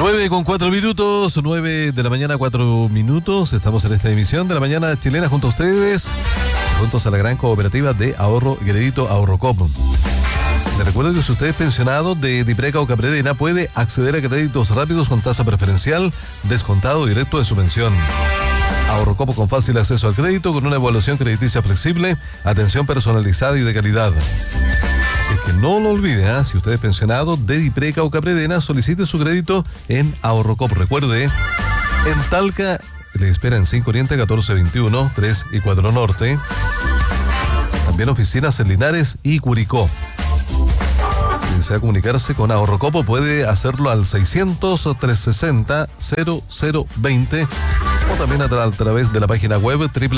9:04, 9 de la mañana, 4 minutos. Estamos en esta emisión de la mañana chilena junto a ustedes, juntos a la gran cooperativa de ahorro y crédito Ahorrocop. Les recuerdo que si usted es pensionado de Dipreca o Capredena, puede acceder a créditos rápidos con tasa preferencial, descontado directo de su pensión. Ahorrocop con fácil acceso al crédito, con una evaluación crediticia flexible, atención personalizada y de calidad. Así es que no lo olvide, si usted es pensionado de Dipreca o Capredena, solicite su crédito en Ahorrocop. Recuerde, en Talca le espera en 5 Oriente, 1421, 3 y 4 Norte. También oficinas en Linares y Curicó. Si desea comunicarse con Ahorrocop, puede hacerlo al 600-360-0020 o también a través de la página web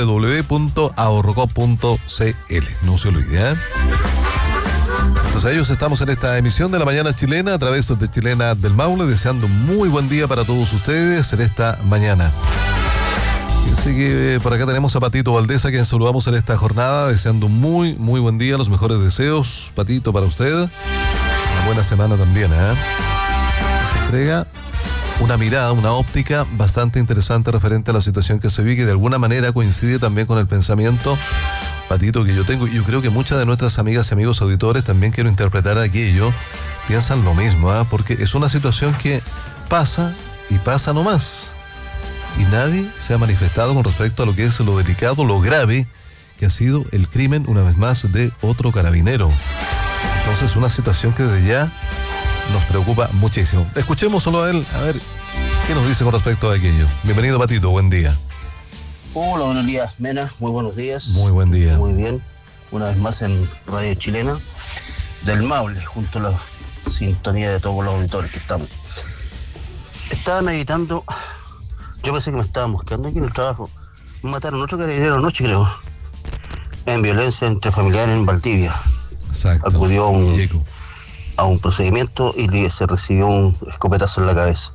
www.ahorrocop.cl. No se olvide, Entonces ellos estamos en esta emisión de la mañana chilena a través de Chilena del Maule, deseando un muy buen día para todos ustedes en esta mañana. Así que por acá tenemos a Patito Valdés, a quien saludamos en esta jornada, deseando un muy buen día, los mejores deseos, Patito, para usted. Una buena semana también, Entrega una mirada, una óptica bastante interesante referente a la situación que se vive, que de alguna manera coincide también con el pensamiento, Patito, que yo tengo. Yo creo que muchas de nuestras amigas y amigos auditores también quiero interpretar aquello, piensan lo mismo, porque es una situación que pasa y pasa nomás. Y nadie se ha manifestado con respecto a lo que es lo delicado, lo grave que ha sido el crimen, una vez más, de otro carabinero. Entonces, una situación que desde ya nos preocupa muchísimo. Escuchemos solo a él, a ver qué nos dice con respecto a aquello. Bienvenido, Patito, buen día. Hola, buenos días, Mena, muy buenos días. Muy buen día. Muy bien, una vez más en Radio Chilena del Maule, junto a la sintonía de todos los auditores que estamos. Estaba meditando, yo pensé que me estaban buscando aquí en el trabajo. Mataron a otro carabinero anoche, creo, en violencia intrafamiliar en Valdivia. Exacto. Acudió a un procedimiento y se recibió un escopetazo en la cabeza.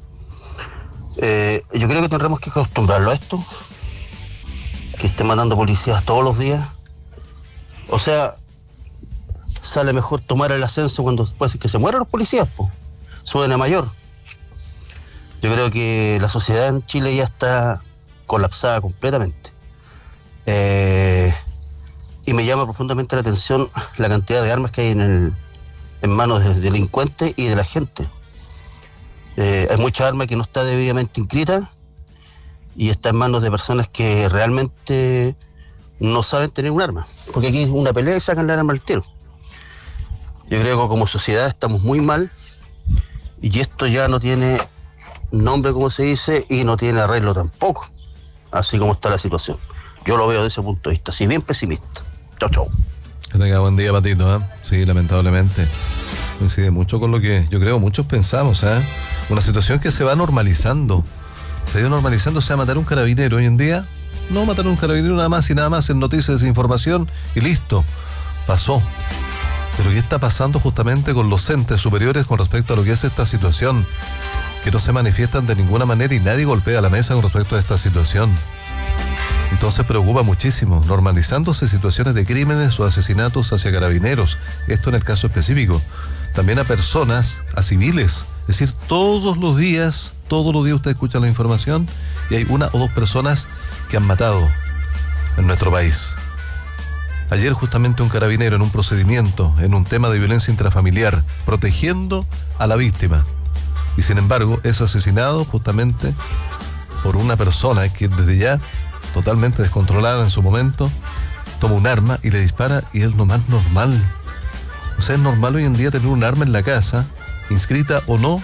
Yo creo que tendremos que acostumbrarlo a esto, que esté matando policías todos los días. O sea, sale mejor tomar el ascenso cuando después que se mueran los policías, suben a mayor. Yo creo que la sociedad en Chile ya está colapsada completamente. Y me llama profundamente la atención la cantidad de armas que hay en manos de delincuentes y de la gente. Hay mucha arma que no está debidamente inscrita y está en manos de personas que realmente no saben tener un arma. Porque aquí es una pelea y sacan el arma al tiro. Yo creo que como sociedad estamos muy mal y esto ya no tiene nombre, como se dice, y no tiene arreglo tampoco, así como está la situación. Yo lo veo desde ese punto de vista, así bien pesimista. Chau. Que tenga buen día, Patito, Sí, lamentablemente coincide mucho con lo que yo creo muchos pensamos, Una situación que se va normalizando. Se ha ido normalizando, matar a un carabinero hoy en día. No matar a un carabinero nada más y nada más en noticias, desinformación y listo, pasó. Pero ¿qué está pasando justamente con los entes superiores con respecto a lo que es esta situación? Que no se manifiestan de ninguna manera y nadie golpea la mesa con respecto a esta situación. Entonces preocupa muchísimo, normalizándose situaciones de crímenes o asesinatos hacia carabineros. Esto en el caso específico. También a personas, a civiles. Es decir, todos los días usted escucha la información y hay una o dos personas que han matado en nuestro país. Ayer justamente un carabinero en un procedimiento, en un tema de violencia intrafamiliar, protegiendo a la víctima. Y sin embargo es asesinado justamente por una persona que desde ya, totalmente descontrolada en su momento, toma un arma y le dispara, y es lo más normal. O sea, es normal hoy en día tener un arma en la casa, inscrita o no,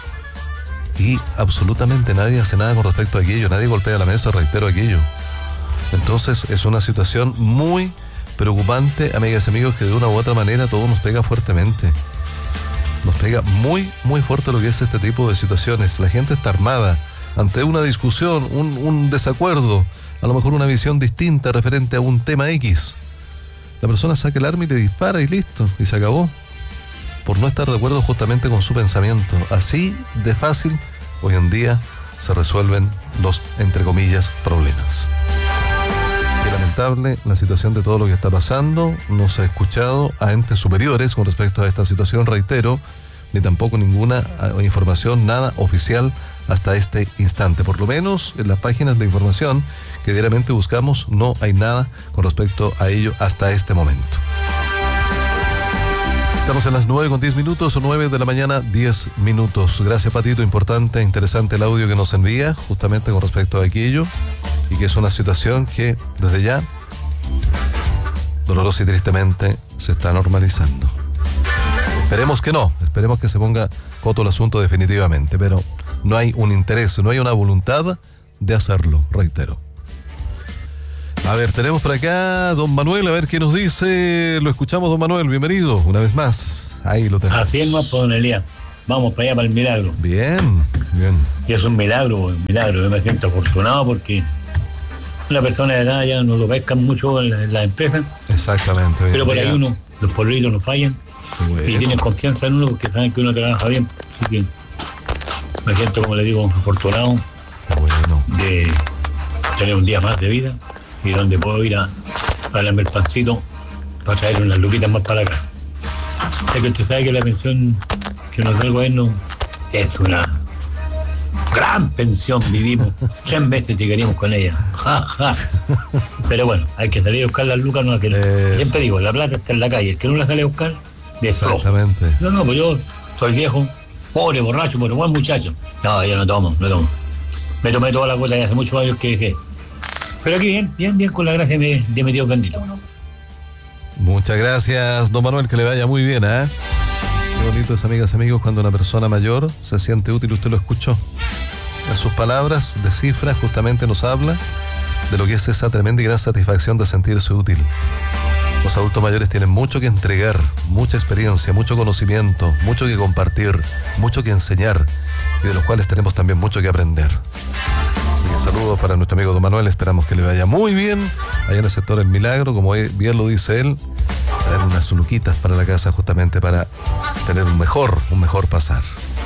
y absolutamente nadie hace nada con respecto a aquello, nadie golpea la mesa, reitero aquello. Entonces es una situación muy preocupante, amigas y amigos, que de una u otra manera todo nos pega fuertemente. Nos pega muy fuerte lo que es este tipo de situaciones. La gente está armada ante una discusión, un desacuerdo, a lo mejor una visión distinta referente a un tema X. La persona saca el arma y le dispara y listo, y se acabó. Por no estar de acuerdo justamente con su pensamiento. Así de fácil, hoy en día se resuelven los, entre comillas, problemas. Qué lamentable la situación de todo lo que está pasando. No se ha escuchado a entes superiores con respecto a esta situación, reitero, ni tampoco ninguna información, nada oficial hasta este instante. Por lo menos en las páginas de información que diariamente buscamos no hay nada con respecto a ello hasta este momento. Estamos en las 9:10, 9 de la mañana, 10 minutos. Gracias, Patito, importante, interesante el audio que nos envía justamente con respecto a aquello, y que es una situación que desde ya, dolorosa y tristemente, se está normalizando. Esperemos que no, esperemos que se ponga coto el asunto definitivamente, pero no hay un interés, no hay una voluntad de hacerlo, reitero. A ver, tenemos por acá don Manuel, a ver qué nos dice. Lo escuchamos, don Manuel, bienvenido una vez más. Ahí lo tenemos. Así es, más, por don Elías. Vamos para allá, para el milagro. Bien. Y es un milagro. Yo me siento afortunado porque una persona de edad ya no lo pescan mucho en la empresa. Exactamente. Pero por ahí los polvitos no fallan. Bueno. Y tienen confianza en uno porque saben que uno trabaja bien. Así que me siento, como le digo, afortunado de tener un día más de vida y donde puedo ir a darme el pancito para traer unas luquitas más para acá. Sé que usted sabe que la pensión que nos da el gobierno es una gran pensión, vivimos 3 meses y queríamos con ella. Pero bueno, hay que salir a buscar las lucas, no siempre digo, la plata está en la calle, el que no la sale a buscar, de flojo. Exactamente. No, pues yo soy viejo, pobre, borracho, pero buen muchacho. No, yo no tomo. Me tomé toda la cuota y hace muchos años que dejé. Pero aquí bien, con la gracia de mi tío Candito. Muchas gracias, don Manuel, que le vaya muy bien, ¿eh? Qué bonito es, amigas y amigos, cuando una persona mayor se siente útil. Usted lo escuchó. En sus palabras de cifras justamente nos habla de lo que es esa tremenda y gran satisfacción de sentirse útil. Los adultos mayores tienen mucho que entregar, mucha experiencia, mucho conocimiento, mucho que compartir, mucho que enseñar, y de los cuales tenemos también mucho que aprender. Y saludos para nuestro amigo don Manuel, esperamos que le vaya muy bien allá en el sector El Milagro, como bien lo dice él, traer unas luquitas para la casa justamente para tener un mejor pasar.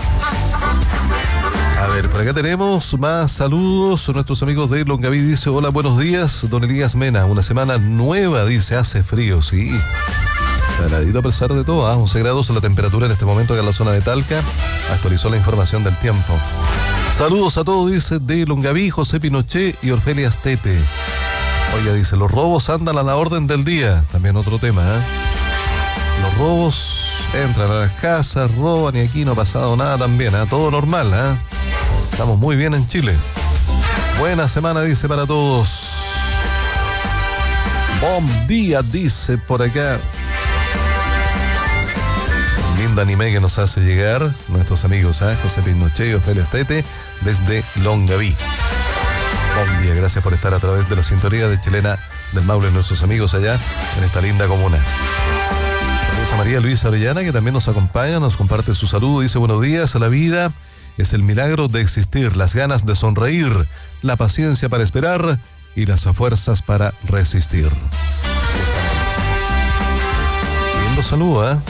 A ver, por acá tenemos más saludos. Nuestros amigos de Longaví dice: hola, buenos días, don Elías Mena. Una semana nueva, dice, hace frío, sí. Agradecido a pesar de todo, 11 grados la temperatura en este momento acá en la zona de Talca. Actualizó la información del tiempo. Saludos a todos, dice, de Longaví, José Pinochet y Orfelia Astete. Oiga, dice, los robos andan a la orden del día. También otro tema, ¿eh? Los robos entran a las casas, roban, y aquí no ha pasado nada también, ¿eh? Todo normal, ¿eh? Estamos muy bien en Chile. Buena semana, dice, para todos. Buen día, dice por acá. Un lindo anime que nos hace llegar nuestros amigos, José Pinochet y Ofelia Astete desde Longaví. Buen día, gracias por estar a través de la sintonía de Chilena del Maule, nuestros amigos allá en esta linda comuna. Saludos a María Luisa Orellana, que también nos acompaña, nos comparte su saludo, dice: buenos días, a la vida es el milagro de existir, las ganas de sonreír, la paciencia para esperar y las fuerzas para resistir. Lindo saludo, ¿eh?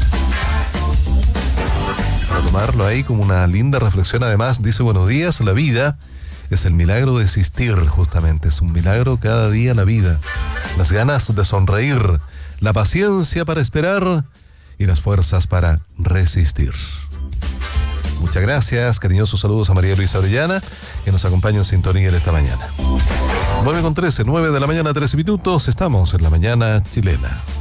Para tomarlo ahí como una linda reflexión, además, dice: buenos días, la vida es el milagro de existir, justamente, es un milagro cada día la vida. Las ganas de sonreír, la paciencia para esperar y las fuerzas para resistir. Muchas gracias, cariñosos saludos a María Luisa Orellana, que nos acompaña en sintonía esta mañana. 9:13, 9 de la mañana, 13 minutos, estamos en la mañana chilena.